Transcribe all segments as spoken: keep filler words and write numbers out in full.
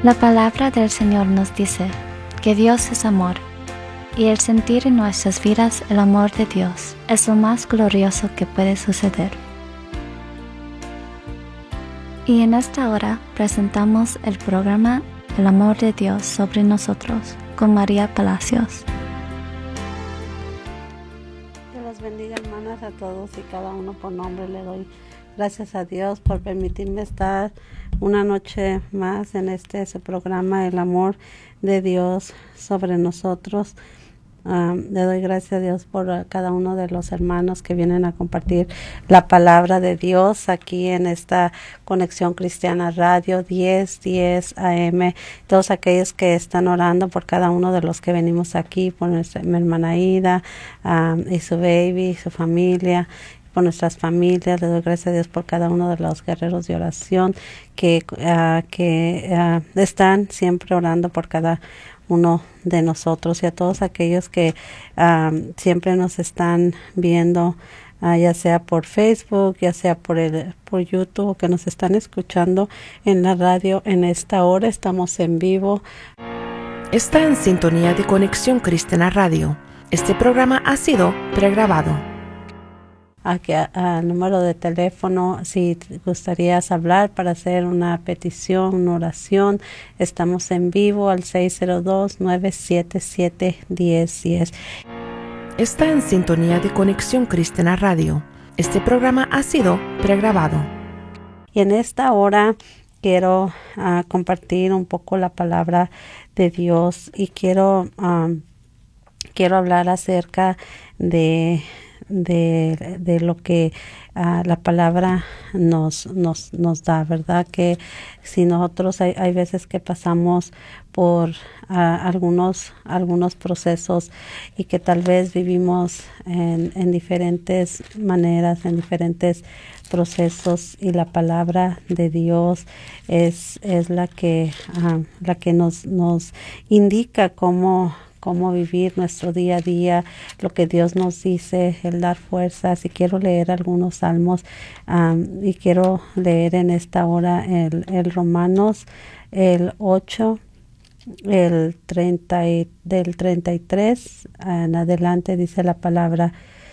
La palabra del Señor nos dice que Dios es amor, y el sentir en nuestras vidas el amor de Dios es lo más glorioso que puede suceder. Y en esta hora presentamos el programa El amor de Dios sobre nosotros con María Palacios. Dios los bendiga, hermanas, a todos y cada uno por nombre. Le doy gracias a Dios por permitirme estar una noche más en este su programa, El amor de Dios sobre nosotros. Um, le doy gracias a Dios por uh, cada uno de los hermanos que vienen a compartir la palabra de Dios aquí en esta Conexión Cristiana Radio diez diez A M. Todos aquellos que están orando por cada uno de los que venimos aquí, por nuestra mi hermana Ida um, y su baby, su familia, por nuestras familias. Le doy gracias a Dios por cada uno de los guerreros de oración que, uh, que uh, están siempre orando por cada uno de nosotros, y a todos aquellos que um, siempre nos están viendo, uh, ya sea por Facebook, ya sea por el por YouTube, o que nos están escuchando en la radio. En esta hora estamos en vivo. Está en sintonía de Conexión Cristiana Radio. Este programa ha sido pregrabado. Aquí al número de teléfono, si te gustarías hablar para hacer una petición, una oración, estamos en vivo al seis cero dos, nueve siete siete, uno cero uno cero. Está en sintonía de Conexión Cristiana Radio. Este programa ha sido pregrabado. Y en esta hora quiero uh, compartir un poco la palabra de Dios, y quiero um, quiero hablar acerca de de, de lo que uh, la palabra nos, nos, nos da, ¿verdad? Que si nosotros hay, hay veces que pasamos por uh, algunos, algunos procesos, y que tal vez vivimos en, en diferentes maneras, en diferentes procesos, y la palabra de Dios es, es la que, uh, la que nos, nos indica cómo cómo vivir nuestro día a día, lo que Dios nos dice, el dar fuerzas. Y quiero leer algunos salmos, um, y quiero leer en esta hora el, el Romanos, el ocho, el treinta y, del treinta y tres en adelante. Dice la palabra,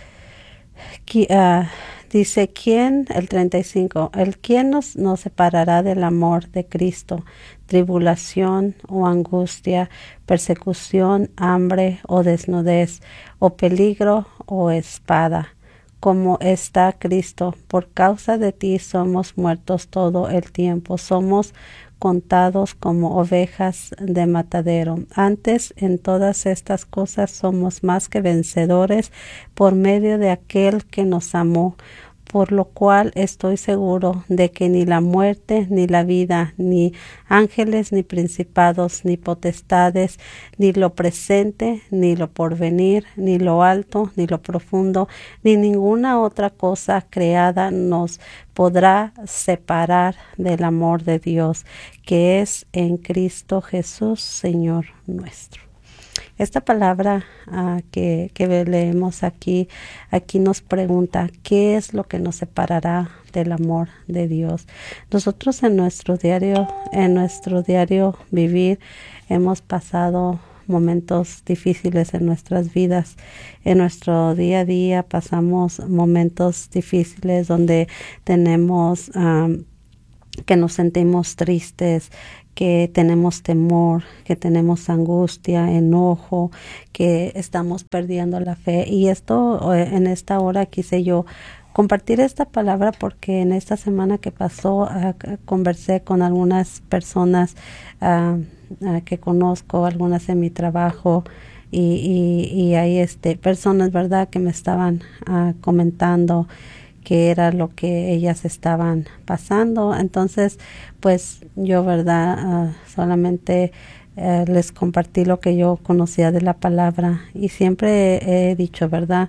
que, uh, dice, ¿quién? El treinta y cinco, el quién nos, nos separará del amor de Cristo, tribulación o angustia, persecución, hambre o desnudez, o peligro o espada. Como está Cristo, por causa de ti somos muertos todo el tiempo, somos contados como ovejas de matadero. Antes, en todas estas cosas somos más que vencedores por medio de aquel que nos amó. Por lo cual estoy seguro de que ni la muerte, ni la vida, ni ángeles, ni principados, ni potestades, ni lo presente, ni lo porvenir, ni lo alto, ni lo profundo, ni ninguna otra cosa creada nos podrá separar del amor de Dios, que es en Cristo Jesús, Señor nuestro. Esta palabra uh, que, que leemos aquí, aquí nos pregunta, ¿qué es lo que nos separará del amor de Dios? Nosotros en nuestro diario, en nuestro diario vivir, hemos pasado momentos difíciles en nuestras vidas. En nuestro día a día pasamos momentos difíciles donde tenemos um, que nos sentimos tristes, que tenemos temor, que tenemos angustia, enojo, que estamos perdiendo la fe. Y esto, en esta hora quise yo compartir esta palabra, porque en esta semana que pasó uh, conversé con algunas personas uh, uh, que conozco, algunas en mi trabajo, y, y, y hay este, personas, ¿verdad?, que me estaban uh, comentando que era lo que ellas estaban pasando. Entonces, pues yo, verdad, uh, solamente uh, les compartí lo que yo conocía de la palabra, y siempre he, he dicho, verdad,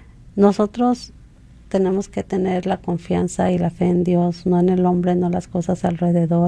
nosotros tenemos que tener la confianza y la fe en Dios, no en el hombre, no las cosas alrededor.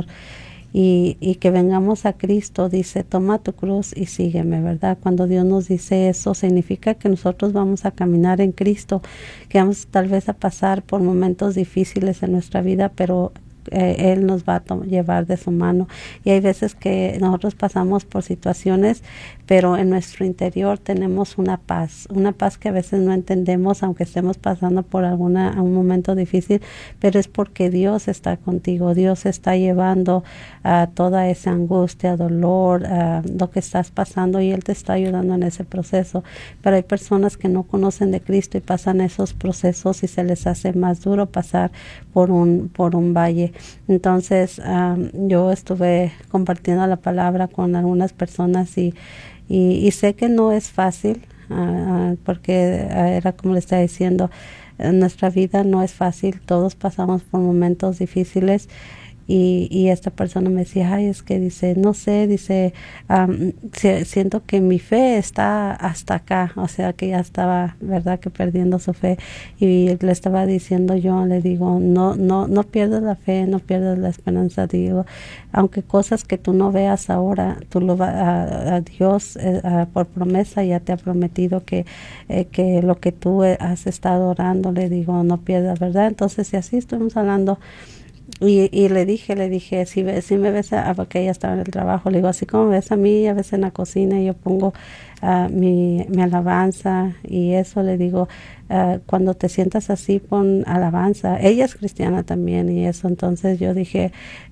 Y, y que vengamos a Cristo, dice, toma tu cruz y sígueme, ¿verdad? Cuando Dios nos dice eso, significa que nosotros vamos a caminar en Cristo, que vamos tal vez a pasar por momentos difíciles en nuestra vida, pero eh, Él nos va a llevar de su mano. Y hay veces que nosotros pasamos por situaciones, pero en nuestro interior tenemos una paz, una paz que a veces no entendemos, aunque estemos pasando por alguna un momento difícil, pero es porque Dios está contigo, Dios está llevando uh, toda esa angustia, dolor, uh, lo que estás pasando, y Él te está ayudando en ese proceso. Pero hay personas que no conocen de Cristo y pasan esos procesos y se les hace más duro pasar por un por un valle. Entonces um, yo estuve compartiendo la palabra con algunas personas y y, y sé que no es fácil, uh, porque uh, era como le estaba diciendo, nuestra vida no es fácil, todos pasamos por momentos difíciles. Y, y esta persona me decía, ay, es que dice, no sé, dice, um, siento que mi fe está hasta acá, o sea, que ya estaba, verdad, que perdiendo su fe. Y le estaba diciendo yo, le digo, no, no, no pierdas la fe, no pierdas la esperanza, digo, aunque cosas que tú no veas ahora, tú lo va, a, a Dios eh, a, por promesa ya te ha prometido que, eh, que lo que tú has estado orando, le digo, no pierdas, ¿verdad? Entonces, si así estuvimos hablando. Y, y le dije, le dije, si, si me ves, a, porque ella estaba en el trabajo, le digo, así como ves a mí, a veces en la cocina yo pongo uh, mi, mi alabanza y eso, le digo, uh, cuando te sientas así, pon alabanza. Ella es cristiana también y eso, entonces yo dije,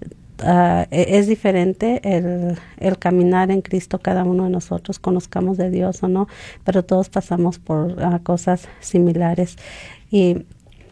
uh, es diferente el, el caminar en Cristo, cada uno de nosotros, conozcamos de Dios o no, pero todos pasamos por uh, cosas similares. Y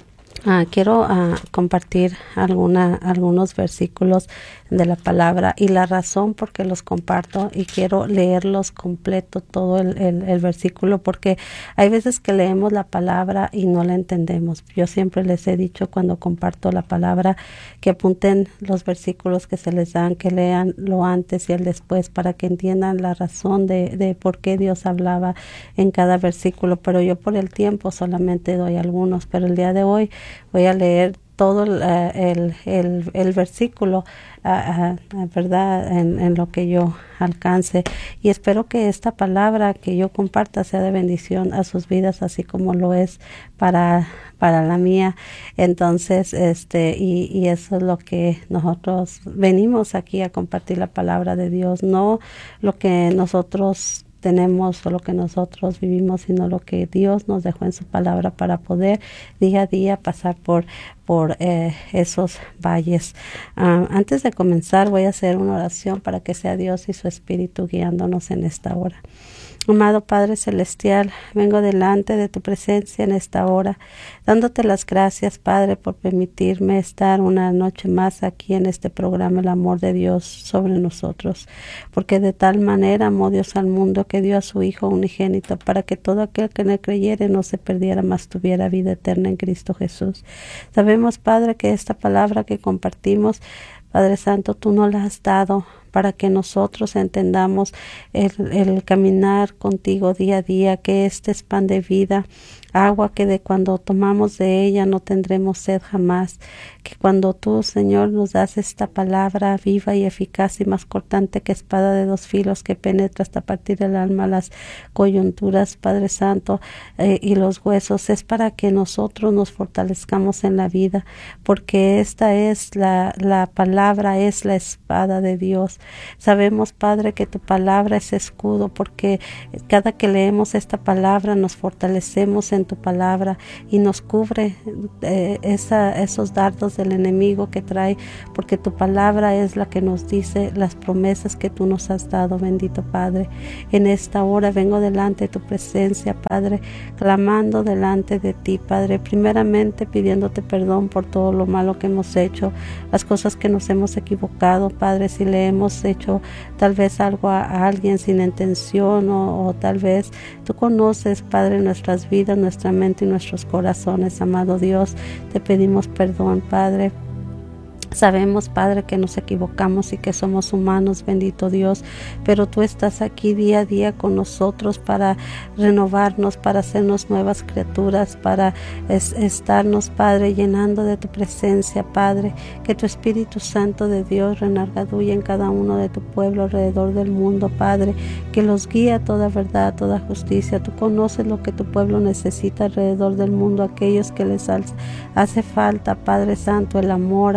Uh, quiero uh, compartir alguna, algunos versículos de la palabra y la razón por qué los comparto, y quiero leerlos completo todo el, el, el versículo, porque hay veces que leemos la palabra y no la entendemos. Yo siempre les he dicho cuando comparto la palabra que apunten los versículos que se les dan, que lean lo antes y el después para que entiendan la razón de, de por qué Dios hablaba en cada versículo, pero yo por el tiempo solamente doy algunos, pero el día de hoy voy a leer todo el, uh, el, el, el versículo, uh, uh, verdad, en, en lo que yo alcance, y espero que esta palabra que yo comparta sea de bendición a sus vidas, así como lo es para, para la mía. Entonces, este, y, y eso es lo que nosotros venimos aquí a compartir, la palabra de Dios, no lo que nosotros tenemos o lo que nosotros vivimos, sino lo que Dios nos dejó en su palabra para poder día a día pasar por por eh, esos valles. Uh, antes de comenzar voy a hacer una oración para que sea Dios y su Espíritu guiándonos en esta hora. Amado Padre Celestial, vengo delante de tu presencia en esta hora, dándote las gracias, Padre, por permitirme estar una noche más aquí en este programa, El Amor de Dios sobre nosotros, porque de tal manera amó Dios al mundo que dio a su Hijo unigénito, para que todo aquel que en él creyere no se perdiera, mas tuviera vida eterna en Cristo Jesús. Sabemos, Padre, que esta palabra que compartimos, Padre Santo, tú nos la has dado para que nosotros entendamos el, el caminar contigo día a día, que este es pan de vida, agua que de cuando tomamos de ella no tendremos sed jamás, que cuando tú, Señor, nos das esta palabra viva y eficaz y más cortante que espada de dos filos, que penetra hasta partir el alma, las coyunturas, Padre Santo, eh, y los huesos, es para que nosotros nos fortalezcamos en la vida, porque esta es la, la palabra, es la espada de Dios. Sabemos, Padre, que tu palabra es escudo, porque cada que leemos esta palabra nos fortalecemos en tu palabra y nos cubre eh, esa, esos dardos del enemigo que trae, porque tu palabra es la que nos dice las promesas que tú nos has dado, bendito Padre. En esta hora vengo delante de tu presencia, Padre, clamando delante de ti, Padre, primeramente pidiéndote perdón por todo lo malo que hemos hecho, las cosas que nos hemos equivocado, Padre, si le hemos hecho tal vez algo a, a alguien sin intención, o, o tal vez tú conoces, Padre, nuestras vidas, nuestra mente y nuestros corazones, amado Dios, te pedimos perdón, Padre. Sabemos, Padre, que nos equivocamos y que somos humanos, bendito Dios, pero tú estás aquí día a día con nosotros para renovarnos, para hacernos nuevas criaturas, para es, estarnos, Padre, llenando de tu presencia, Padre, que tu Espíritu Santo de Dios renargaduye en cada uno de tu pueblo alrededor del mundo, Padre, que los guíe a toda verdad, a toda justicia. Tú conoces lo que tu pueblo necesita alrededor del mundo, aquellos que les hace falta, Padre Santo, el amor, aquellos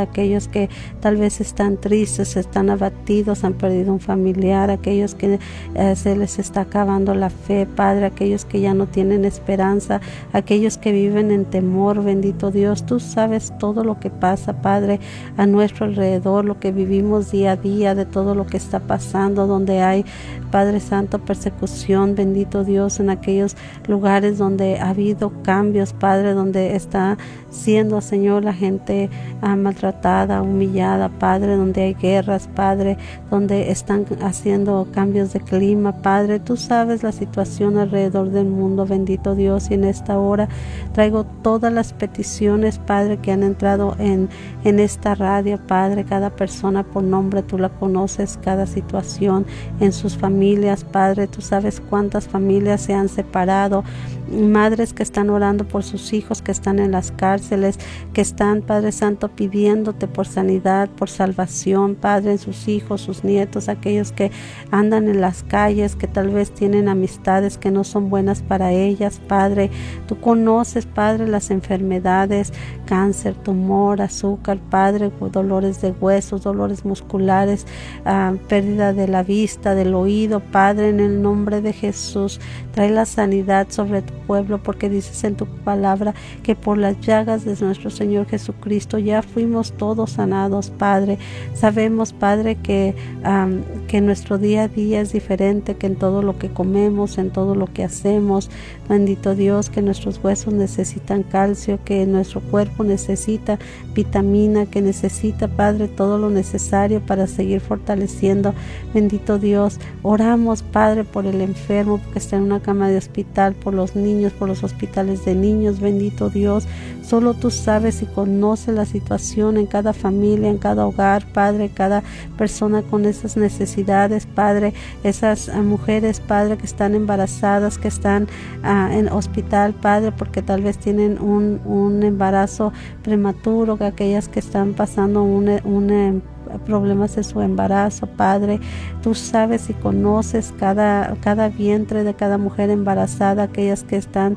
aquellos que tal vez están tristes, están abatidos, han perdido un familiar, aquellos que eh, se les está acabando la fe, Padre, aquellos que ya no tienen esperanza, aquellos que viven en temor, bendito Dios. Tú sabes todo lo que pasa, Padre, a nuestro alrededor, lo que vivimos día a día, de todo lo que está pasando, donde hay, Padre Santo, persecución, bendito Dios, en aquellos lugares donde ha habido cambios, Padre, donde está siendo, Señor, la gente ah, maltratada, humillada, Padre, donde hay guerras, Padre, donde están haciendo cambios de clima, Padre. Tú sabes la situación alrededor del mundo, bendito Dios, y en esta hora traigo todas las peticiones, Padre, que han entrado en, en esta radio, Padre, cada persona por nombre, tú la conoces, cada situación en sus familias, Padre, tú sabes cuántas familias se han separado, madres que están orando por sus hijos que están en las cárceles, que están, Padre Santo, pidiéndote por sanidad, por salvación, Padre, en sus hijos, sus nietos, aquellos que andan en las calles, que tal vez tienen amistades que no son buenas para ellas, Padre. Tú conoces, Padre, las enfermedades, cáncer, tumor, azúcar, Padre, dolores de huesos, dolores musculares, uh, pérdida de la vista, del oído, Padre, en el nombre de Jesús, trae la sanidad sobre tu pueblo, porque dices en tu palabra que por las llagas de nuestro Señor Jesucristo ya fuimos todos sanados, Padre. Sabemos, Padre, que, um, que nuestro día a día es diferente, que en todo lo que comemos, en todo lo que hacemos, bendito Dios, que nuestros huesos necesitan calcio, que nuestro cuerpo necesita vitamina, que necesita, Padre, todo lo necesario para seguir fortaleciendo, bendito Dios. Oramos, Padre, por el enfermo que está en una cama de hospital, por los niños, por los hospitales de niños, bendito Dios. Solo tú sabes y conoces la situación en cada familia, en cada hogar, Padre, cada persona con esas necesidades, Padre, esas uh, mujeres, Padre, que están embarazadas, que están uh, en hospital, Padre, porque tal vez tienen un, un embarazo prematuro, que aquellas que están pasando un, un problemas de su embarazo, Padre, tú sabes y conoces cada, cada vientre de cada mujer embarazada, aquellas que están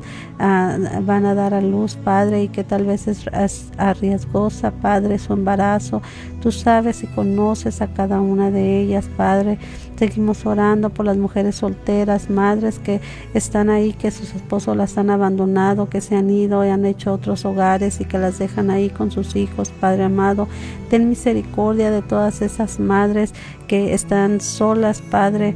uh, van a dar a luz, Padre, y que tal vez es, es arriesgosa, Padre, su embarazo. Tú sabes y conoces a cada una de ellas, Padre. Seguimos orando por las mujeres solteras, madres que están ahí, que sus esposos las han abandonado, que se han ido y han hecho otros hogares y que las dejan ahí con sus hijos, Padre amado. Ten misericordia de todas esas madres que están solas, Padre,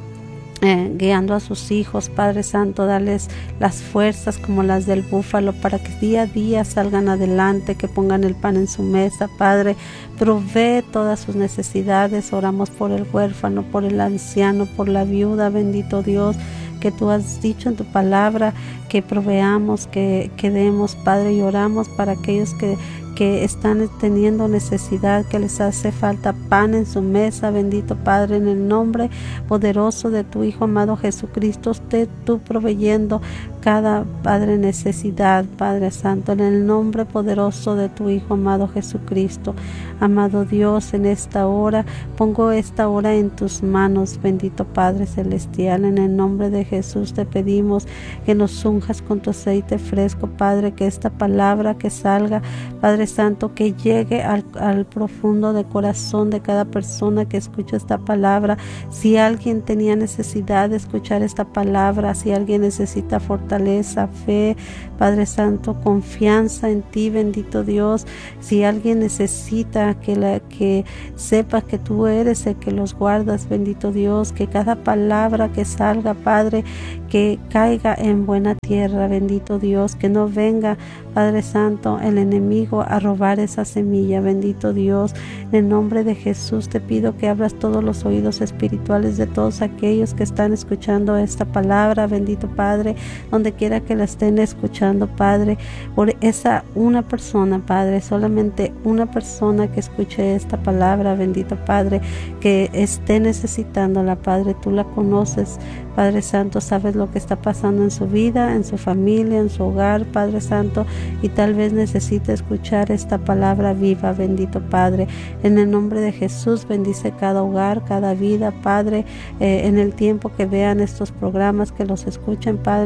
Eh, guiando a sus hijos, Padre Santo, darles las fuerzas como las del búfalo para que día a día salgan adelante, que pongan el pan en su mesa, Padre. Provee todas sus necesidades. Oramos por el huérfano, por el anciano, por la viuda, bendito Dios, que tú has dicho en tu palabra que proveamos, que, que demos, Padre, y oramos para aquellos que que están teniendo necesidad, que les hace falta pan en su mesa, bendito Padre, en el nombre poderoso de tu Hijo amado Jesucristo, esté tú proveyendo cada, Padre, necesidad, Padre Santo, en el nombre poderoso de tu Hijo amado Jesucristo. Amado Dios, en esta hora, pongo esta hora en tus manos, bendito Padre Celestial, en el nombre de Jesús te pedimos que nos unjas con tu aceite fresco, Padre, que esta palabra que salga, Padre Santo, que llegue al, al profundo de corazón de cada persona que escucha esta palabra. Si alguien tenía necesidad de escuchar esta palabra, si alguien necesita fortaleza, fe, Padre Santo, confianza en ti, bendito Dios, si alguien necesita que, la, que sepa que tú eres el que los guardas, bendito Dios, que cada palabra que salga, Padre, que caiga en buena tierra, bendito Dios, que no venga, Padre Santo, el enemigo a robar esa semilla, bendito Dios. En el nombre de Jesús te pido que abras todos los oídos espirituales de todos aquellos que están escuchando esta palabra, bendito Padre, donde quiera que la estén escuchando, Padre, por esa una persona, Padre, solamente una persona que escuche esta palabra, bendito Padre, que esté necesitándola, Padre, tú la conoces, Padre Santo, sabes lo que está pasando en su vida, en su familia, en su hogar, Padre Santo, y tal vez necesite escuchar esta palabra viva, bendito Padre. En el nombre de Jesús, bendice cada hogar, cada vida, Padre, eh, en el tiempo que vean estos programas, que los escuchen, Padre, en el nombre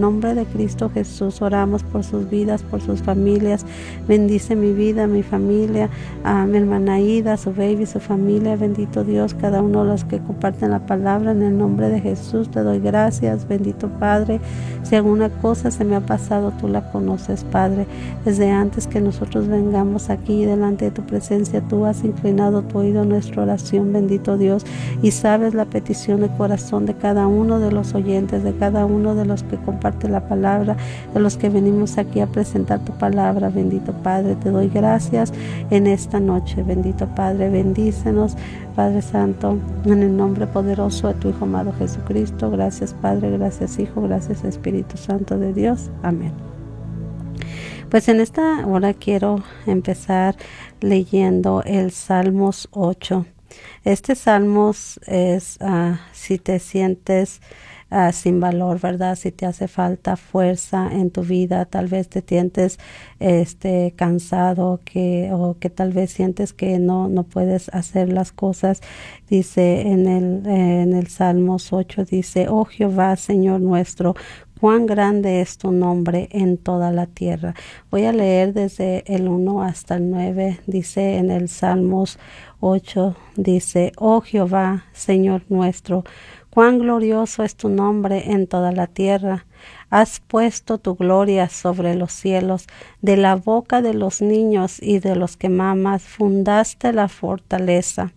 nombre de Cristo Jesús oramos por sus vidas, por sus familias. Bendice mi vida, mi familia, a mi hermana Ida, su baby, su familia. Bendito Dios, cada uno de los que comparten la palabra, en el nombre de Jesús te doy gracias. Bendito Padre, si alguna cosa se me ha pasado, tú la conoces, Padre. Desde antes que nosotros vengamos aquí delante de tu presencia, tú has inclinado tu oído a nuestra oración, bendito Dios, y sabes la petición de corazón de cada uno de los oyentes, de cada uno de los que comparte la palabra, de los que venimos aquí a presentar tu palabra. Bendito Padre, te doy gracias en esta noche. Bendito Padre, bendícenos, Padre Santo, en el nombre poderoso de tu Hijo amado Jesucristo. Gracias Padre, gracias Hijo, gracias Espíritu Santo de Dios. Amén. Pues en esta hora quiero empezar leyendo el Salmos ocho. Este Salmos es, uh, si te sientes uh, sin valor, ¿verdad? Si te hace falta fuerza en tu vida, tal vez te sientes este, cansado que, o que tal vez sientes que no, no puedes hacer las cosas. Dice en el, eh, en el Salmos ocho, dice, oh Jehová, Señor nuestro, cuán grande es tu nombre en toda la tierra. Voy a leer desde el uno hasta el nueve. Dice en el Salmos ocho, dice, oh Jehová, Señor nuestro, cuán glorioso es tu nombre en toda la tierra. Has puesto tu gloria sobre los cielos. De la boca de los niños y de los que mamas fundaste la fortaleza.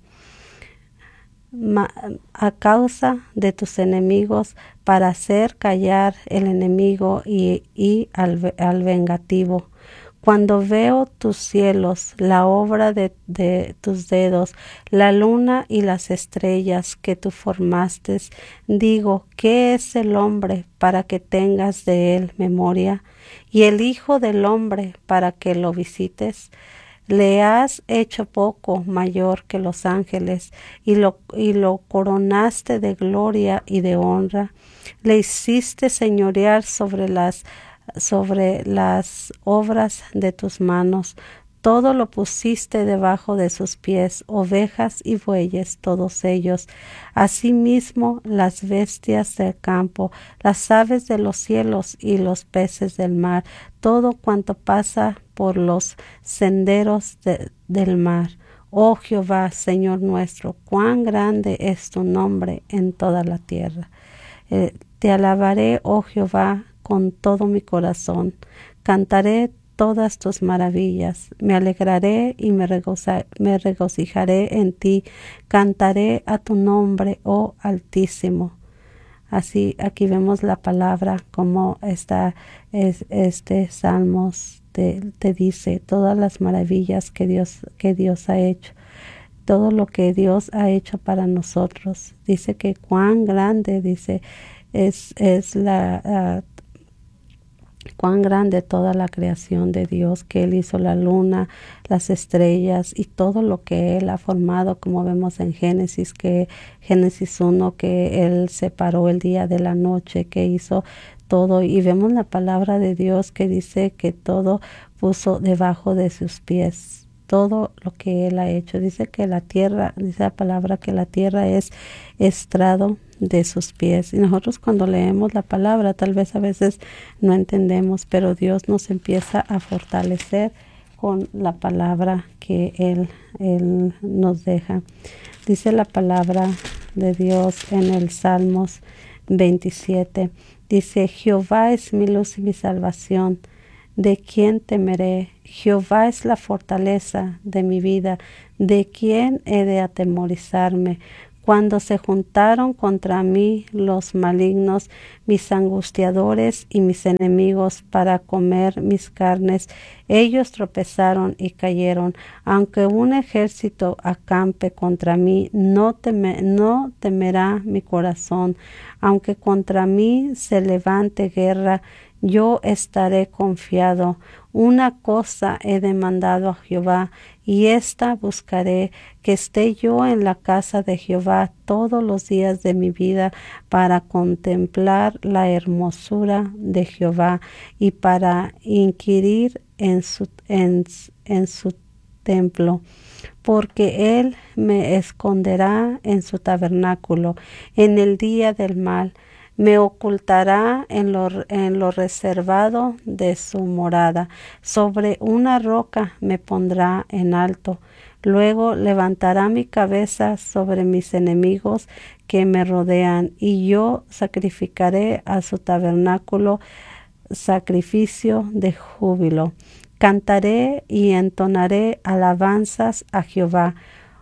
A causa de tus enemigos, para hacer callar el enemigo y, y al, al vengativo. Cuando veo tus cielos, la obra de, de tus dedos, la luna y las estrellas que tú formaste, digo, ¿qué es el hombre para que tengas de él memoria? Y el hijo del hombre para que lo visites. Le has hecho poco mayor que los ángeles y lo, y lo coronaste de gloria y de honra. Le hiciste señorear sobre las, sobre las obras de tus manos. Todo lo pusiste debajo de sus pies, ovejas y bueyes, todos ellos. Asimismo, las bestias del campo, las aves de los cielos y los peces del mar, todo cuanto pasa por los senderos de, del mar. Oh Jehová, Señor nuestro, cuán grande es tu nombre en toda la tierra. Eh, te alabaré, oh Jehová, con todo mi corazón. Cantaré todas tus maravillas. Me alegraré y me, regoza, me regocijaré en ti. Cantaré a tu nombre, oh Altísimo. Así aquí vemos la palabra como está es, este Salmos te, te dice todas las maravillas que Dios, que Dios ha hecho. Todo lo que Dios ha hecho para nosotros. Dice que cuán grande, dice, es, es la... Uh, cuán grande toda la creación de Dios, que Él hizo la luna, las estrellas y todo lo que Él ha formado, como vemos en Génesis, que Génesis uno, que Él separó el día de la noche, que hizo todo, y vemos la palabra de Dios que dice que todo puso debajo de sus pies, todo lo que Él ha hecho. Dice que la tierra, dice la palabra que la tierra es estrado de sus pies. Y nosotros cuando leemos la palabra, tal vez a veces no entendemos, pero Dios nos empieza a fortalecer con la palabra que Él, Él nos deja. Dice la palabra de Dios en el Salmos veintisiete. Dice, Jehová es mi luz y mi salvación. ¿De quién temeré? Jehová es la fortaleza de mi vida. ¿De quién he de atemorizarme? Cuando se juntaron contra mí los malignos, mis angustiadores y mis enemigos para comer mis carnes, ellos tropezaron y cayeron. Aunque un ejército acampe contra mí, no, teme, no temerá mi corazón. Aunque contra mí se levante guerra, yo estaré confiado. Una cosa he demandado a Jehová, y esta buscaré, que esté yo en la casa de Jehová todos los días de mi vida, para contemplar la hermosura de Jehová y para inquirir en su, en, en su templo. Porque él me esconderá en su tabernáculo en el día del mal. Me ocultará en lo, en lo reservado de su morada. Sobre una roca me pondrá en alto. Luego levantará mi cabeza sobre mis enemigos que me rodean, y yo sacrificaré a su tabernáculo sacrificio de júbilo. Cantaré y entonaré alabanzas a Jehová.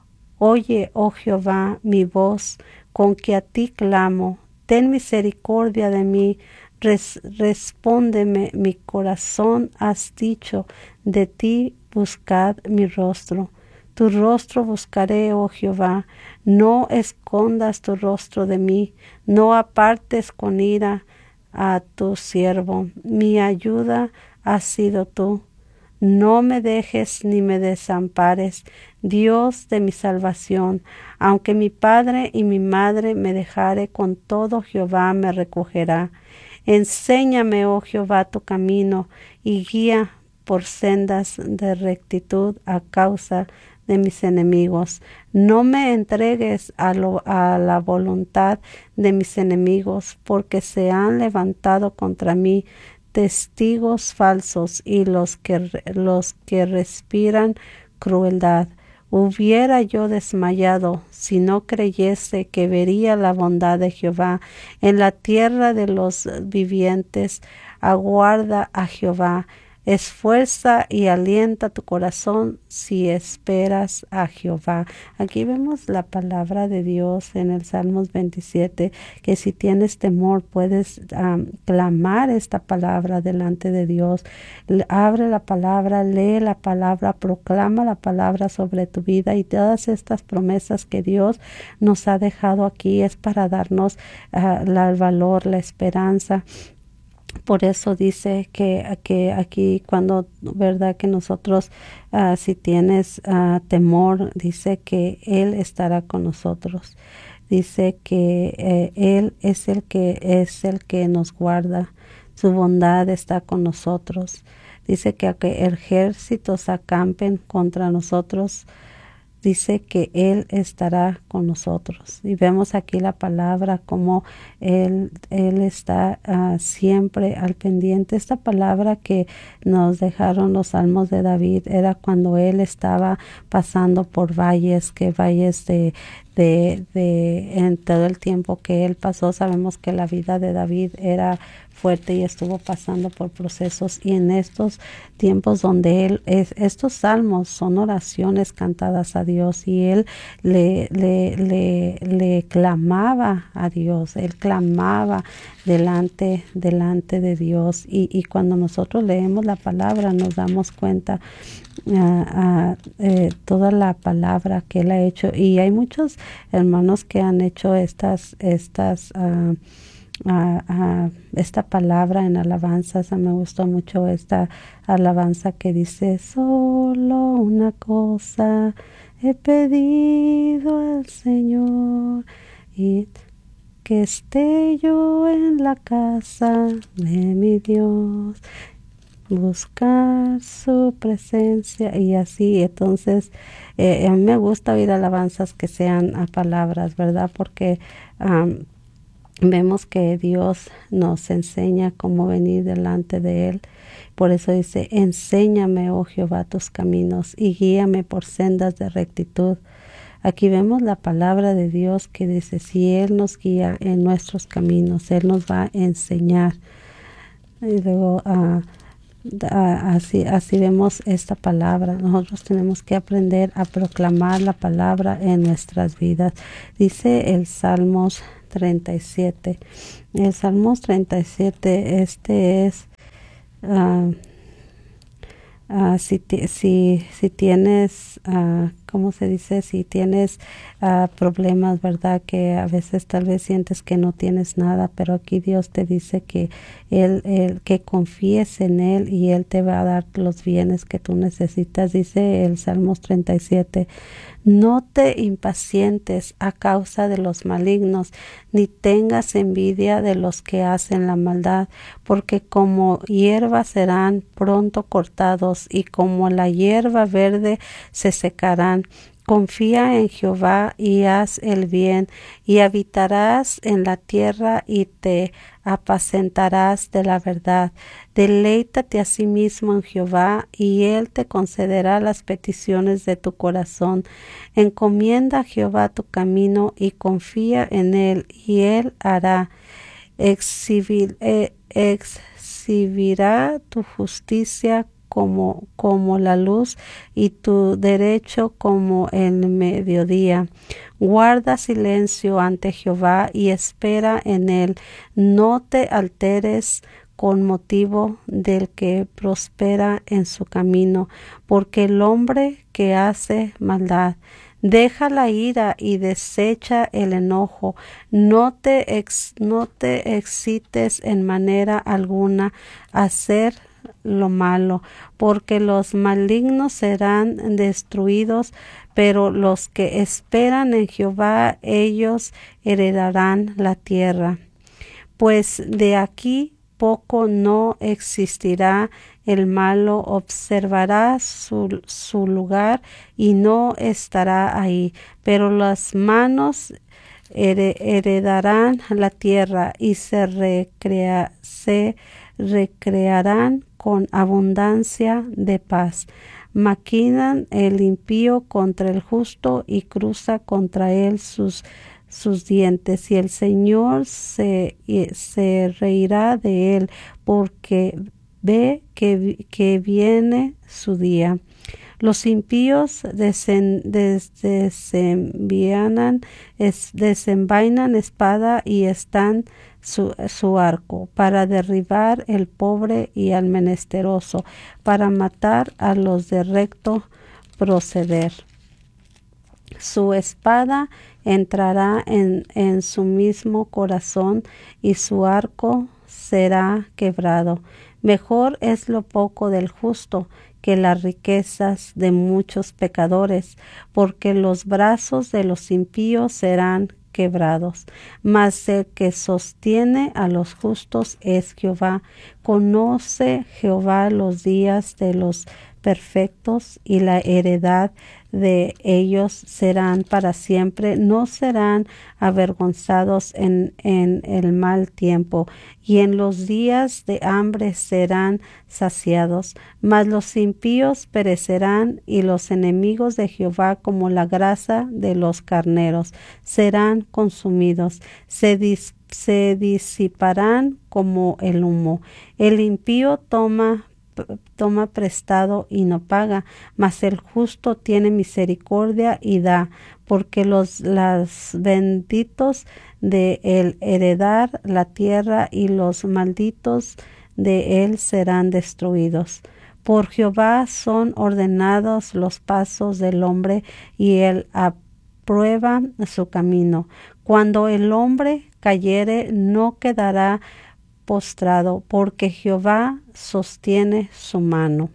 Oye, oh Jehová, mi voz, con que a ti clamo. Ten misericordia de mí. Res- respóndeme, mi corazón has dicho. De ti buscad mi rostro. Tu rostro buscaré, oh Jehová. No escondas tu rostro de mí. No apartes con ira a tu siervo. Mi ayuda has sido tú. No me dejes ni me desampares, Dios de mi salvación. Aunque mi padre y mi madre me dejare, con todo Jehová me recogerá. Enséñame, oh Jehová, tu camino, y guía por sendas de rectitud a causa de mis enemigos. No me entregues a, lo, a la voluntad de mis enemigos, porque se han levantado contra mí testigos falsos y los que, los que respiran crueldad. Hubiera yo desmayado si no creyese que vería la bondad de Jehová en la tierra de los vivientes. Aguarda a Jehová. Esfuerza y alienta tu corazón si esperas a Jehová. Aquí vemos la palabra de Dios en el Salmos veintisiete, que si tienes temor puedes um, clamar esta palabra delante de Dios. Abre la palabra, lee la palabra, proclama la palabra sobre tu vida, y todas estas promesas que Dios nos ha dejado aquí es para darnos uh, la, el valor, la esperanza. Por eso dice que, que aquí cuando, verdad, que nosotros, uh, si tienes uh, temor, dice que Él estará con nosotros. Dice que eh, Él es el que es el que nos guarda. Su bondad está con nosotros. Dice que aunque ejércitos acampen contra nosotros, dice que Él estará con nosotros. Y vemos aquí la palabra como Él, él está uh, siempre al pendiente. Esta palabra que nos dejaron los salmos de David era cuando Él estaba pasando por valles, que valles de, de, de, en todo el tiempo que Él pasó. Sabemos que la vida de David era fuerte y estuvo pasando por procesos, y en estos tiempos donde él es, estos salmos son oraciones cantadas a Dios, y él le, le, le, le clamaba a Dios, él clamaba delante, delante de Dios, y, y cuando nosotros leemos la palabra nos damos cuenta Uh, uh, eh, toda la palabra que él ha hecho, y hay muchos hermanos que han hecho estas, estas uh, Uh, uh, esta palabra en alabanzas. Me gustó mucho esta alabanza que dice: solo una cosa he pedido al Señor, y que esté yo en la casa de mi Dios, buscar su presencia. Y así, entonces eh, a mí me gusta oír alabanzas que sean a palabras, ¿verdad? Porque um, vemos que Dios nos enseña cómo venir delante de Él. Por eso dice: enséñame, oh Jehová, tus caminos, y guíame por sendas de rectitud. Aquí vemos la palabra de Dios que dice: si Él nos guía en nuestros caminos, Él nos va a enseñar. Y luego uh, uh, así, así vemos esta palabra. Nosotros tenemos que aprender a proclamar la palabra en nuestras vidas. Dice el Salmos treinta y siete. El Salmos treinta y siete, este es uh, uh, si, si, si tienes, uh, ¿cómo se dice? Si tienes uh, problemas, ¿verdad? Que a veces tal vez sientes que no tienes nada, pero aquí Dios te dice que Él, él, que confíes en Él y Él te va a dar los bienes que tú necesitas. Dice el Salmos treinta y siete: no te impacientes a causa de los malignos, ni tengas envidia de los que hacen la maldad, porque como hierba serán pronto cortados, y como la hierba verde se secarán. Confía en Jehová y haz el bien, y habitarás en la tierra y te apacentarás de la verdad. Deleítate asimismo en Jehová, y él te concederá las peticiones de tu corazón. Encomienda a Jehová tu camino y confía en él, y él hará. Exhibir, eh, exhibirá tu justicia Como, como la luz y tu derecho como el mediodía. Guarda silencio ante Jehová y espera en él. No te alteres con motivo del que prospera en su camino, porque el hombre que hace maldad, deja la ira y desecha el enojo. No te, ex, no te excites en manera alguna a hacer lo malo, porque los malignos serán destruidos, pero los que esperan en Jehová, ellos heredarán la tierra. Pues de aquí poco no existirá el malo, observará su, su lugar y no estará ahí, pero las manos heredarán la tierra y se, recrea, se recrearán con abundancia de paz. Maquinan el impío contra el justo y cruza contra él sus, sus dientes, y el Señor se, se reirá de él, porque ve que, que viene su día. Los impíos desen, des, desenvianan, es, desenvainan espada y están su, su arco para derribar el pobre y al menesteroso, para matar a los de recto proceder. Su espada entrará en, en su mismo corazón y su arco será quebrado. Mejor es lo poco del justo que las riquezas de muchos pecadores, porque los brazos de los impíos serán quebrados. Mas el que sostiene a los justos es Jehová. Conoce Jehová los días de los perfectos, y la heredad de ellos serán para siempre. No serán avergonzados en, en el mal tiempo, y en los días de hambre serán saciados. Mas los impíos perecerán, y los enemigos de Jehová, como la grasa de los carneros, serán consumidos. Se dis, se disiparán como el humo. El impío toma toma prestado y no paga, mas el justo tiene misericordia y da, porque los las benditos de él heredar la tierra, y los malditos de él serán destruidos. Por Jehová son ordenados los pasos del hombre, y él aprueba su camino. Cuando el hombre cayere, no quedará postrado, porque Jehová sostiene su mano.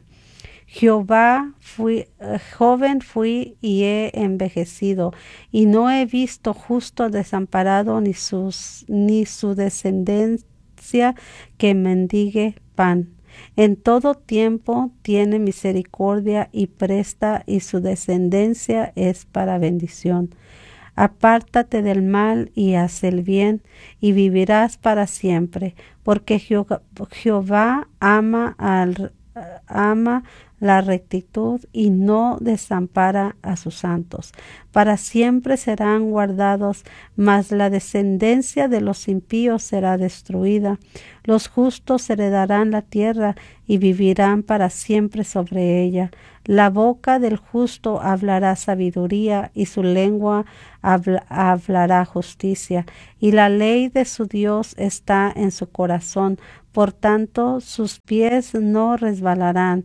Jehová fui, eh, joven fui y he envejecido, y no he visto justo desamparado, ni sus ni su descendencia que mendigue pan. En todo tiempo tiene misericordia y presta, y su descendencia es para bendición. Apártate del mal y haz el bien, y vivirás para siempre, porque Jehová, Jehová ama, al, ama la rectitud y no desampara a sus santos. Para siempre serán guardados, mas la descendencia de los impíos será destruida. Los justos heredarán la tierra y vivirán para siempre sobre ella. La boca del justo hablará sabiduría, y su lengua habla, hablará justicia, y la ley de su Dios está en su corazón. Por tanto, sus pies no resbalarán.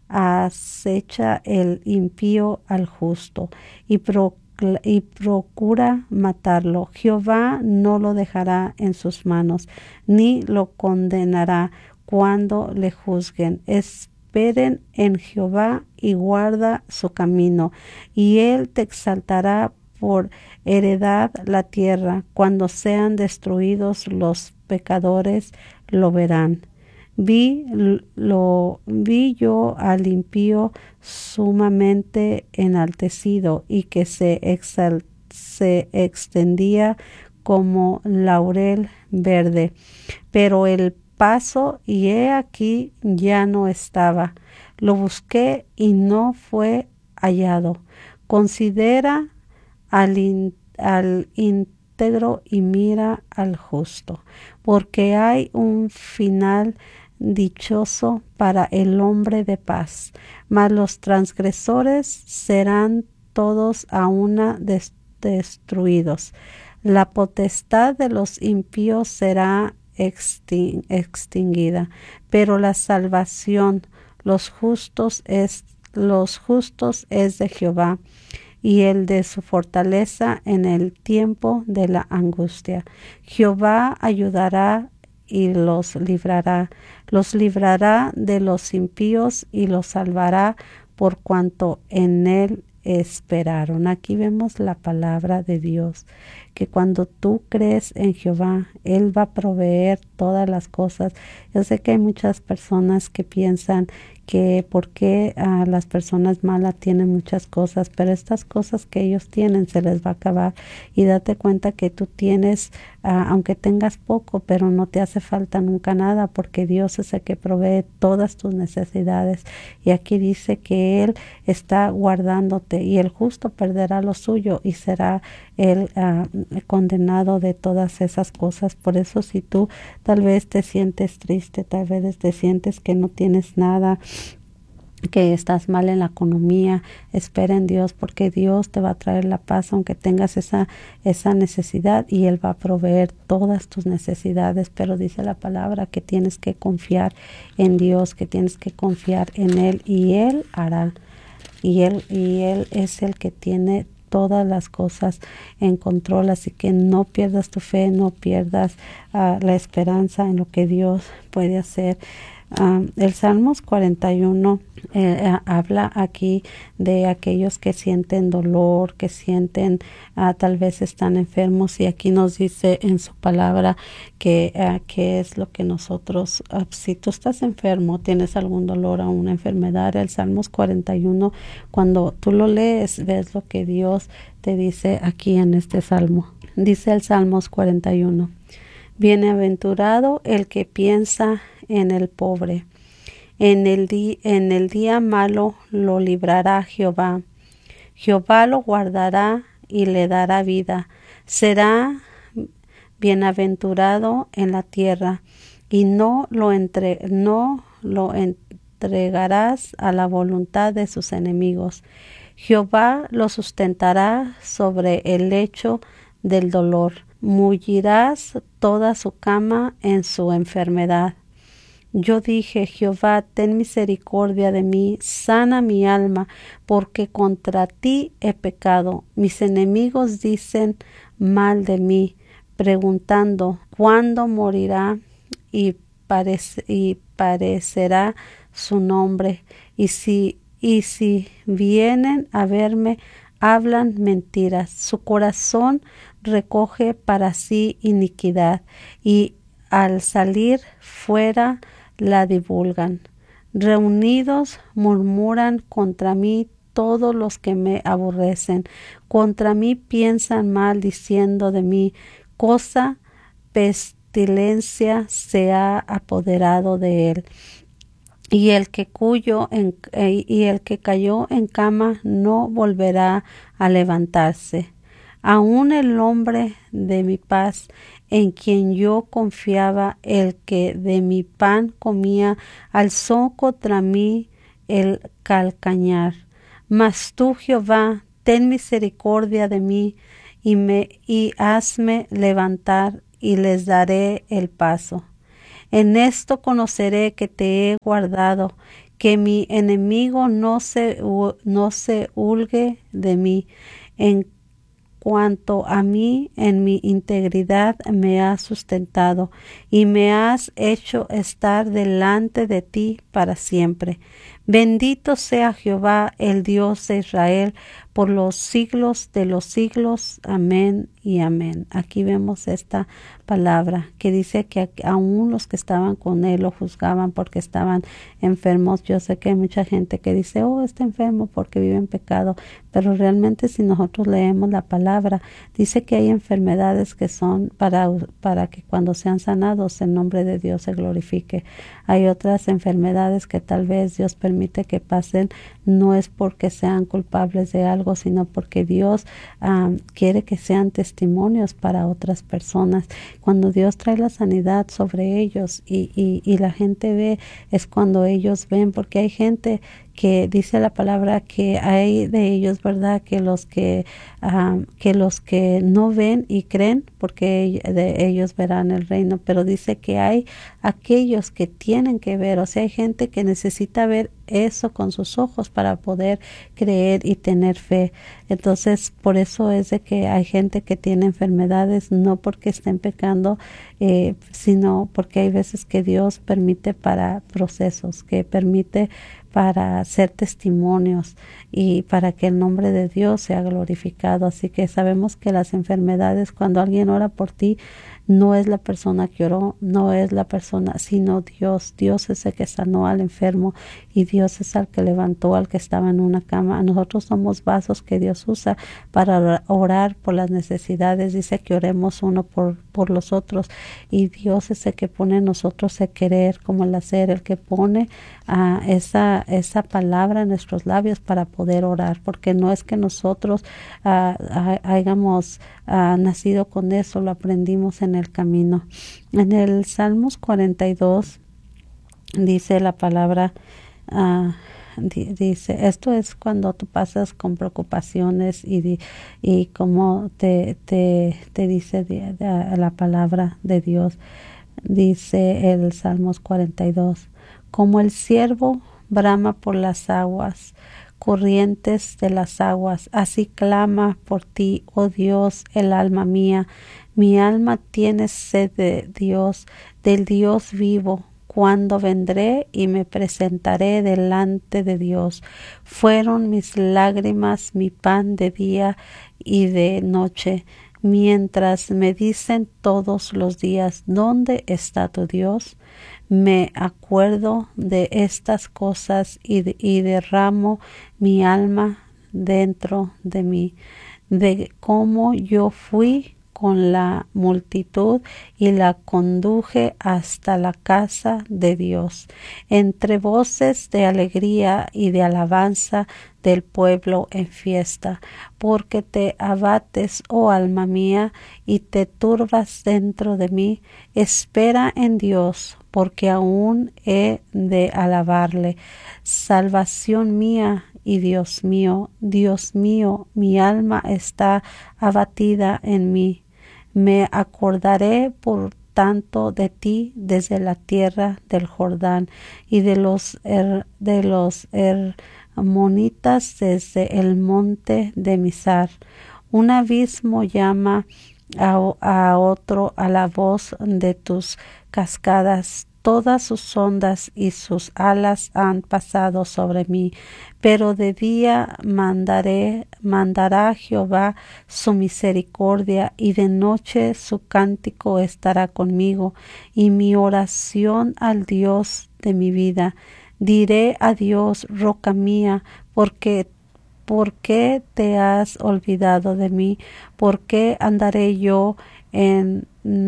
Acecha el impío al justo, y, pro, y procura matarlo. Jehová no lo dejará en sus manos, ni lo condenará cuando le juzguen. Esperen en Jehová y guarda su camino, y él te exaltará por heredad la tierra. Cuando sean destruidos los pecadores, lo verán. Vi lo vi yo al impío sumamente enaltecido y que se exal, se extendía como laurel verde, pero el paso y he aquí ya no estaba. Lo busqué y no fue hallado. Considera al, in, al íntegro y mira al justo, porque hay un final dichoso para el hombre de paz, mas los transgresores serán todos a una des- destruidos. La potestad de los impíos será extin- extinguida, pero la salvación los justos es los justos es de Jehová, y el de su fortaleza en el tiempo de la angustia. Jehová ayudará y los librará, los librará de los impíos y los salvará por cuanto en él esperaron. Aquí vemos la palabra de Dios, que cuando tú crees en Jehová, Él va a proveer todas las cosas. Yo sé que hay muchas personas que piensan que por qué uh, las personas malas tienen muchas cosas, pero estas cosas que ellos tienen se les va a acabar, y date cuenta que tú tienes, uh, aunque tengas poco, pero no te hace falta nunca nada, porque Dios es el que provee todas tus necesidades. Y aquí dice que Él está guardándote, y el justo perderá lo suyo y será él uh, condenado de todas esas cosas. Por eso, si tú tal vez te sientes triste, tal vez te sientes que no tienes nada, que estás mal en la economía, espera en Dios, porque Dios te va a traer la paz aunque tengas esa, esa necesidad, y Él va a proveer todas tus necesidades. Pero dice la palabra que tienes que confiar en Dios, que tienes que confiar en Él, y Él hará. Y Él, y Él es el que tiene todas las cosas en control, así que no pierdas tu fe, no pierdas uh, la esperanza en lo que Dios puede hacer. Um, el Salmos cuarenta y uno eh, habla aquí de aquellos que sienten dolor, que sienten, uh, tal vez están enfermos, y aquí nos dice en su palabra que uh, qué es lo que nosotros, uh, si tú estás enfermo, tienes algún dolor o una enfermedad, el Salmos cuarenta y uno, cuando tú lo lees, ves lo que Dios te dice aquí en este salmo. Dice el Salmos cuarenta y uno: bienaventurado el que piensa en el pobre. En el, di- en el día malo lo librará Jehová. Jehová lo guardará y le dará vida. Será bienaventurado en la tierra, y no lo, entre, no lo entregarás a la voluntad de sus enemigos. Jehová lo sustentará sobre el lecho del dolor. Mullirás toda su cama en su enfermedad. Yo dije: Jehová, ten misericordia de mí, sana mi alma, porque contra ti he pecado. Mis enemigos dicen mal de mí, preguntando: ¿cuándo morirá y, parece, y parecerá su nombre? Y si, y si vienen a verme, hablan mentiras. Su corazón recoge para sí iniquidad, y al salir fuera la divulgan. Reunidos murmuran contra mí todos los que me aborrecen. Contra mí piensan mal, diciendo de mí: cosa pestilencia se ha apoderado de él. Y el que cuyo en, eh, y el que cayó en cama no volverá a levantarse. Aún el hombre de mi paz, en quien yo confiaba, el que de mi pan comía, alzó contra mí el calcañar. Mas tú, Jehová, ten misericordia de mí, y me y hazme levantar, y les daré el paso. En esto conoceré que te he guardado, que mi enemigo no se, no se hurgue de mí. En cuanto a mí, en mi integridad me has sustentado, y me has hecho estar delante de ti para siempre. Bendito sea Jehová, el Dios de Israel, por los siglos de los siglos. Amén y amén. Aquí vemos esta palabra que dice que aún los que estaban con él lo juzgaban porque estaban enfermos. Yo sé que hay mucha gente que dice, oh, está enfermo porque vive en pecado, pero realmente si nosotros leemos la palabra, dice que hay enfermedades que son para, para que cuando sean sanados el nombre de Dios se glorifique. Hay otras enfermedades que tal vez Dios permite que pasen, no es porque sean culpables de algo, sino porque Dios um, quiere que sean testimonios para otras personas. Cuando Dios trae la sanidad sobre ellos y, y, y la gente ve, es cuando ellos ven, porque hay gente que dice la palabra que hay de ellos, ¿verdad? Que los que um, que los que no ven y creen, porque de ellos verán el reino, pero dice que hay aquellos que tienen que ver, o sea, hay gente que necesita ver eso con sus ojos para poder creer y tener fe. Entonces, por eso es de que hay gente que tiene enfermedades, no porque estén pecando, eh, sino porque hay veces que Dios permite para procesos, que permite para hacer testimonios y para que el nombre de Dios sea glorificado. Así que sabemos que las enfermedades, cuando alguien ora por ti, no es la persona que oró, no es la persona, sino Dios. Dios es el que sanó al enfermo y Dios es el que levantó al que estaba en una cama. Nosotros somos vasos que Dios usa para orar por las necesidades. Dice que oremos uno por, por los otros, y Dios es el que pone en nosotros el querer como el hacer, el que pone uh, esa, esa palabra en nuestros labios para poder orar, porque no es que nosotros uh, hayamos uh, nacido con eso, lo aprendimos en el camino. En el Salmos cuarenta y dos dice la palabra, uh, di, dice, esto es cuando tú pasas con preocupaciones y, y como te, te, te dice de, de, la palabra de Dios. Dice el Salmos cuarenta y dos, como el ciervo brama por las aguas, corrientes de las aguas, así clama por ti, oh Dios, el alma mía. Mi alma tiene sed de Dios, del Dios vivo. Cuando vendré y me presentaré delante de Dios. Fueron mis lágrimas mi pan de día y de noche, mientras me dicen todos los días, ¿dónde está tu Dios? Me acuerdo de estas cosas y, de, y derramo mi alma dentro de mí, de cómo yo fui con la multitud y la conduje hasta la casa de Dios, entre voces de alegría y de alabanza del pueblo en fiesta, porque te abates, oh alma mía, y te turbas dentro de mí. Espera en Dios, porque aún he de alabarle. Salvación mía y Dios mío, Dios mío, mi alma está abatida en mí. Me acordaré por tanto de ti desde la tierra del Jordán y de los er, de los hermonitas desde el monte de Mizar. Un abismo llama a, a otro a la voz de tus cascadas. Todas sus ondas y sus alas han pasado sobre mí, pero de día mandaré, mandará Jehová su misericordia, y de noche su cántico estará conmigo, y mi oración al Dios de mi vida. Diré a Dios, roca mía, porque ¿por qué te has olvidado de mí? ¿Por qué andaré yo en,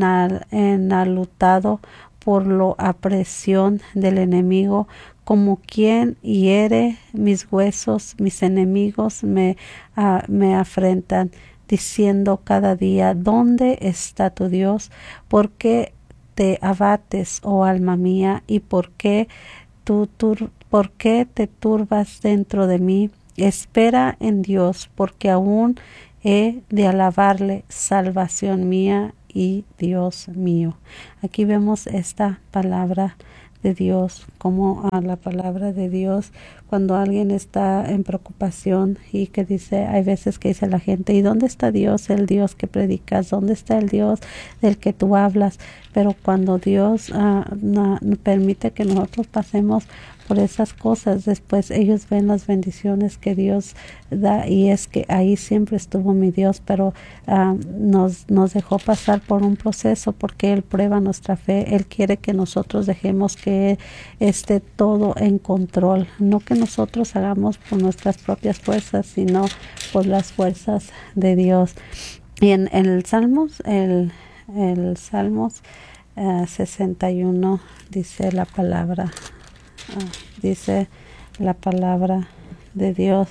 enalutado por la opresión del enemigo? Como quien hiere mis huesos, mis enemigos me, uh, me afrentan, diciendo cada día, ¿dónde está tu Dios? ¿Por qué te abates, oh alma mía? ¿Y por qué, tú, tur, por qué te turbas dentro de mí? Espera en Dios, porque aún he de alabarle, salvación mía y Dios mío. Aquí vemos esta palabra de Dios, como a la palabra de Dios, cuando alguien está en preocupación y que dice, hay veces que dice la gente, ¿y dónde está Dios, el Dios que predicas? ¿Dónde está el Dios del que tú hablas? Pero cuando Dios uh, no, permite que nosotros pasemos por esas cosas, después ellos ven las bendiciones que Dios da, y es que ahí siempre estuvo mi Dios, pero uh, nos, nos dejó pasar por un proceso porque Él prueba nuestra fe. Él quiere que nosotros dejemos que esté todo en control, no que nosotros hagamos por nuestras propias fuerzas, sino por las fuerzas de Dios. Y en, en el Salmos, el, el Salmos uh, sesenta y uno dice la palabra, uh, dice la palabra de Dios.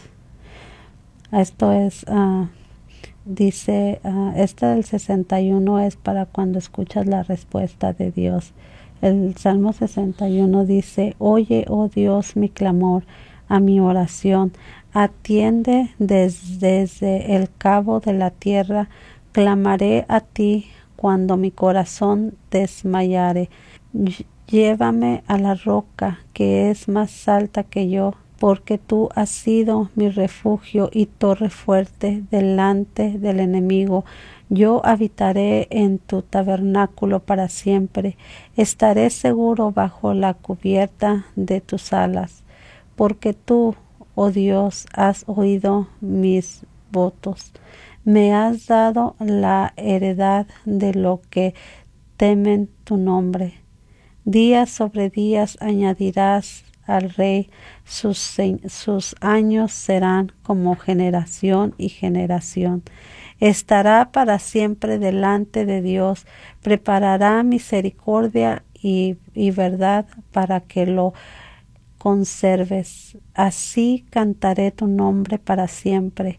Esto es, uh, dice, uh, este del sesenta y uno es para cuando escuchas la respuesta de Dios. El Salmo sesenta y uno dice: oye, oh Dios, mi clamor, a mi oración. Atiende desde, desde el cabo de la tierra. Clamaré a ti cuando mi corazón desmayare. Llévame a la roca que es más alta que yo, porque tú has sido mi refugio y torre fuerte delante del enemigo. Yo habitaré en tu tabernáculo para siempre. Estaré seguro bajo la cubierta de tus alas, porque tú, oh Dios, has oído mis votos. Me has dado la heredad de lo que temen tu nombre. Días sobre días añadirás al rey, sus, sus años serán como generación y generación. Estará para siempre delante de Dios, preparará misericordia y, y verdad para que lo conserves. Así cantaré tu nombre para siempre,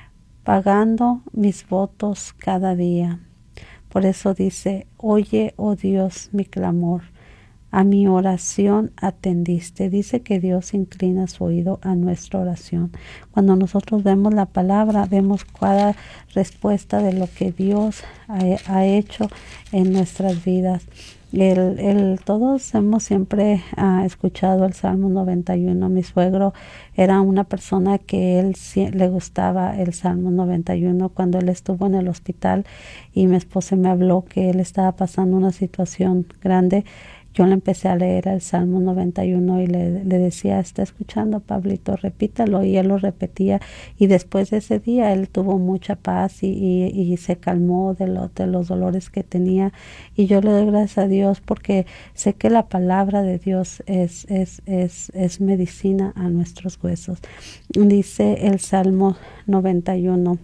pagando mis votos cada día. Por eso dice: oye, oh Dios, mi clamor, a mi oración atendiste. Dice que Dios inclina su oído a nuestra oración. Cuando nosotros vemos la palabra, vemos cada respuesta de lo que Dios ha, ha hecho en nuestras vidas. El, el, todos hemos siempre uh, escuchado el Salmo noventa y uno. Mi suegro era una persona que él sí, le gustaba el Salmo noventa y uno. Cuando él estuvo en el hospital y mi esposa me habló que él estaba pasando una situación grande, yo le empecé a leer el Salmo noventa y uno y le, le decía: está escuchando, Pablito, repítalo, y él lo repetía, y después de ese día él tuvo mucha paz y, y, y se calmó de, lo, de los dolores que tenía. Y yo le doy gracias a Dios porque sé que la palabra de Dios es, es, es, es medicina a nuestros huesos. Dice el Salmo noventa y uno: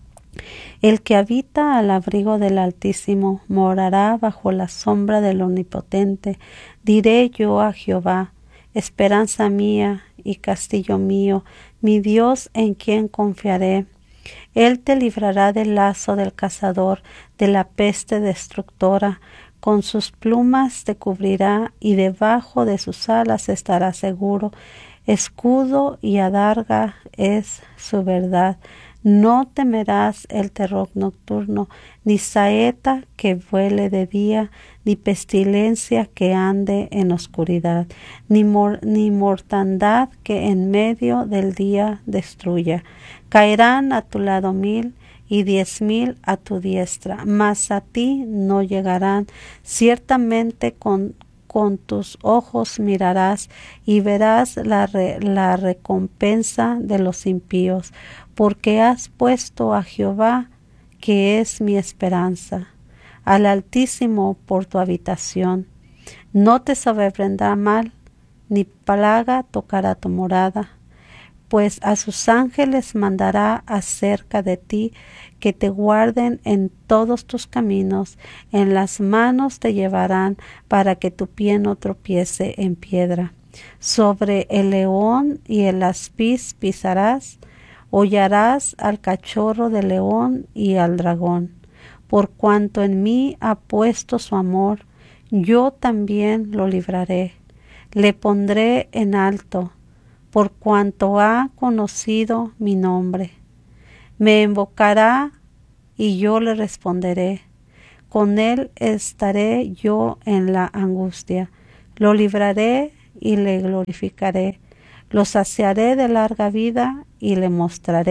el que habita al abrigo del Altísimo morará bajo la sombra del Omnipotente. Diré yo a Jehová: esperanza mía y castillo mío, mi Dios en quien confiaré. Él te librará del lazo del cazador, de la peste destructora. Con sus plumas te cubrirá y debajo de sus alas estarás seguro. Escudo y adarga es su verdad. No temerás el terror nocturno, ni saeta que vuele de día, ni pestilencia que ande en oscuridad, ni, mor ni mortandad que en medio del día destruya. Caerán a tu lado mil y diez mil a tu diestra, mas a ti no llegarán. Ciertamente con Con tus ojos mirarás y verás la, re, la recompensa de los impíos, porque has puesto a Jehová, que es mi esperanza, al Altísimo por tu habitación. No te sobrevendrá mal, ni plaga tocará tu morada, pues a sus ángeles mandará acerca de ti, que te guarden en todos tus caminos. En las manos te llevarán, para que tu pie no tropiece en piedra. Sobre el león y el aspiz pisarás, hollarás al cachorro del león y al dragón. Por cuanto en mí ha puesto su amor, yo también lo libraré. Le pondré en alto, por cuanto ha conocido mi nombre. Me invocará y yo le responderé. Con él estaré yo en la angustia. Lo libraré y le glorificaré. Lo saciaré de larga vida y le mostraré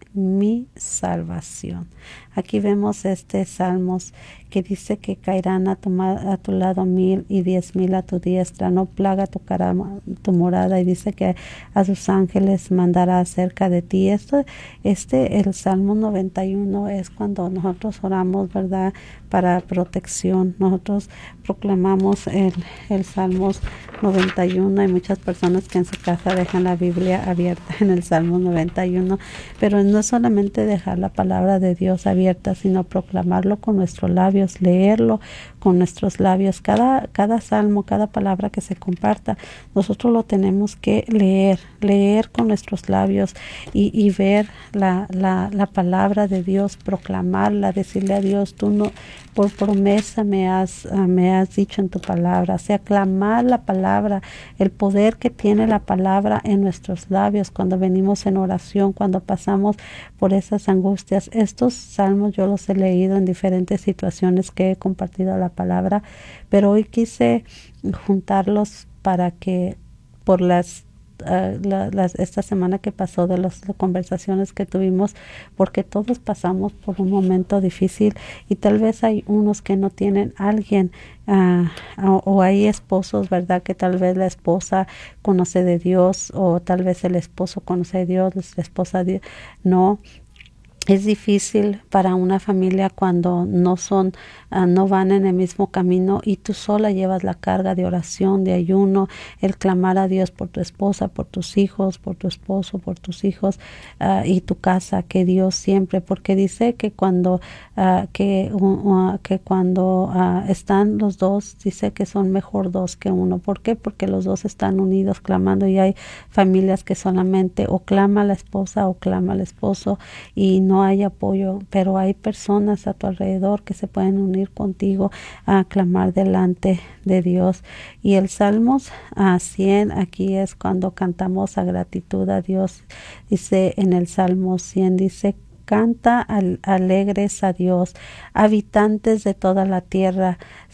mi salvación. Aquí vemos este Salmos que dice que caerán a tu, a tu lado mil y diez mil a tu diestra, no plaga tocará tu morada, y dice que a sus ángeles mandará cerca de ti. Esto, este, el Salmo noventa y uno es cuando nosotros oramos, ¿verdad?, para protección. Nosotros proclamamos el, el Salmos noventa y uno. Hay muchas personas que en su casa dejan la Biblia abierta en el Salmo noventa y uno, pero no solamente dejar la palabra de Dios abierta, sino proclamarlo con nuestros labios, leerlo con nuestros labios. Cada, cada salmo, cada palabra que se comparta, nosotros lo tenemos que leer, leer con nuestros labios y, y ver la, la, la palabra de Dios, proclamarla, decirle a Dios, tú no, por promesa me has, uh, me has dicho en tu palabra. O sea, clamar la palabra, el poder que tiene la palabra en nuestros labios cuando venimos en oración, cuando pasamos por esas angustias. Estos salmos yo los he leído en diferentes situaciones que he compartido la palabra, pero hoy quise juntarlos para que por las Uh, la, la, esta semana que pasó, de las conversaciones que tuvimos, porque todos pasamos por un momento difícil y tal vez hay unos que no tienen alguien uh, o, o hay esposos, ¿verdad?, que tal vez la esposa conoce de Dios, o tal vez el esposo conoce de Dios, la esposa de, no. Es difícil para una familia cuando no son, uh, no van en el mismo camino y tú sola llevas la carga de oración, de ayuno, el clamar a Dios por tu esposa, por tus hijos, por tu esposo, por tus hijos uh, y tu casa, que Dios siempre, porque dice que cuando uh, que, uh, uh, que cuando uh, están los dos, dice que son mejor dos que uno. ¿Por qué? Porque los dos están unidos clamando, y hay familias que solamente o clama la esposa o clama el esposo y no hay apoyo, pero hay personas a tu alrededor que se pueden unir contigo a clamar delante de Dios. Y el Salmos a cien, aquí es cuando cantamos a gratitud a Dios. Dice en el Salmo cien, dice: canta al, alegres a Dios, habitantes de toda la tierra,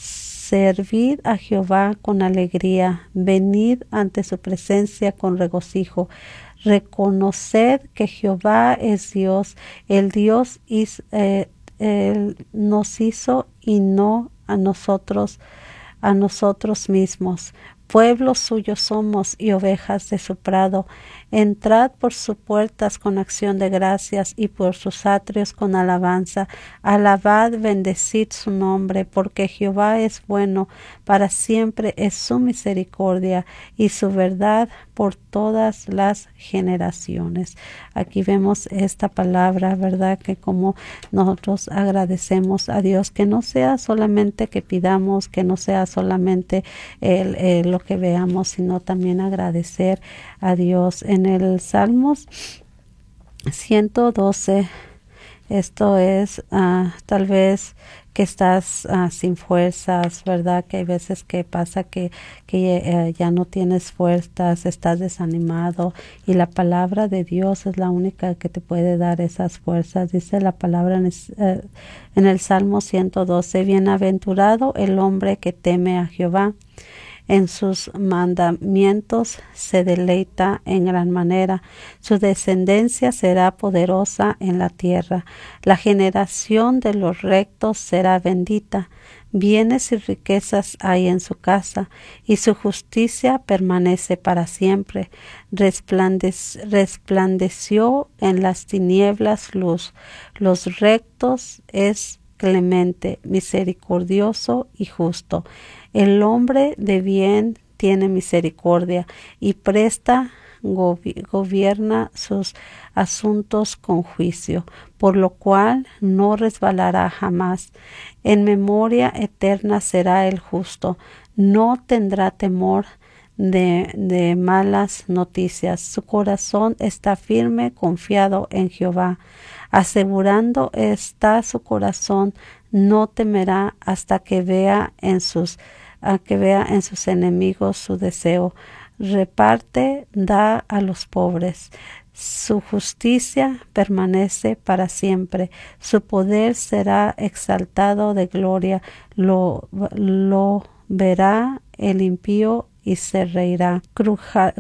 servid a Jehová con alegría, venid ante su presencia con regocijo. Reconoced que Jehová es Dios, el Dios is, eh, él nos hizo y no a nosotros, a nosotros mismos. Pueblo suyo somos y ovejas de su prado. Entrad por sus puertas con acción de gracias y por sus atrios con alabanza. Alabad, bendecid su nombre, porque Jehová es bueno, para siempre es su misericordia y su verdad por todas las generaciones. Aquí vemos esta palabra, ¿verdad?, que como nosotros agradecemos a Dios, que no sea solamente que pidamos, que no sea solamente el, el, lo que veamos, sino también agradecer a Dios. En el Salmos ciento doce, esto es uh, tal vez que estás uh, sin fuerzas, ¿verdad? Que hay veces que pasa que, que uh, ya no tienes fuerzas, estás desanimado, y la palabra de Dios es la única que te puede dar esas fuerzas. Dice la palabra en el, uh, en el Salmo ciento doce: bienaventurado el hombre que teme a Jehová, en sus mandamientos se deleita en gran manera. Su descendencia será poderosa en la tierra. La generación de los rectos será bendita. Bienes y riquezas hay en su casa, y su justicia permanece para siempre. Resplandece, resplandeció en las tinieblas luz. Los rectos es clemente, misericordioso y justo. El hombre de bien tiene misericordia y presta, gobi- gobierna sus asuntos con juicio, por lo cual no resbalará jamás. En memoria eterna será el justo, no tendrá temor de, de malas noticias. Su corazón está firme, confiado en Jehová. Asegurando está su corazón, no temerá hasta que vea en sus a que vea en sus enemigos su deseo. Reparte, da a los pobres. Su justicia permanece para siempre. Su poder será exaltado de gloria. Lo, lo verá el impío y se reirá. Cruja,